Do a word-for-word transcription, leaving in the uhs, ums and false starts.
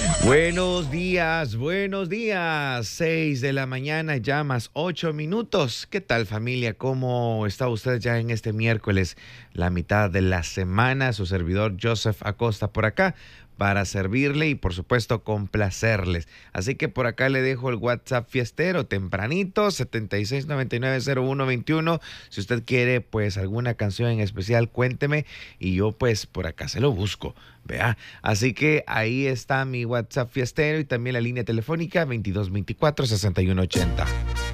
Buenos días, buenos días. Seis de la mañana, ya más ocho minutos. ¿Qué tal, familia? ¿Cómo está usted ya en este miércoles, la mitad de la semana? Su servidor Joseph Acosta por acá para servirle y, por supuesto, complacerles. Así que por acá le dejo el WhatsApp fiestero tempranito, setenta y seis noventa y nueve cero uno veintiuno. Si usted quiere, pues, alguna canción en especial, cuénteme y yo, pues, por acá se lo busco. Vea, así que ahí está mi WhatsApp fiestero y también la línea telefónica veintidós veinticuatro sesenta y uno ochenta.